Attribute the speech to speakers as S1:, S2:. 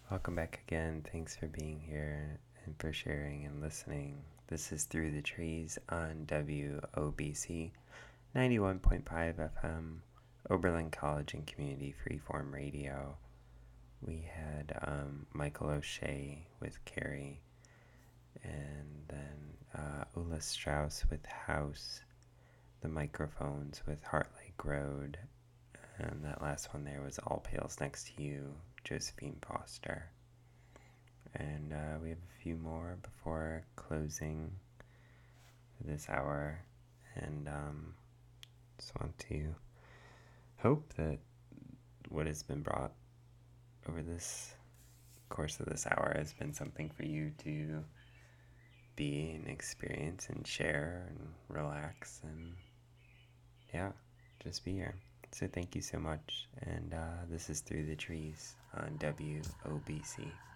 S1: Welcome back again. Thanks for being here and for sharing and listening. This is Through the Trees on WOBC 91.5 FM, Oberlin College and Community Freeform Radio. We had Michael O'Shea with Carrie, and then Ula Strauss with House, the microphones with Heart Lake Road, and that last one there was All Pales Next to You, Josephine Foster. And we have a few more before closing for this hour. And just want to hope that what has been brought over this course of this hour has been something for you to be and experience and share and relax and, yeah, just be here. So thank you so much. And this is Through the Trees on WOBC.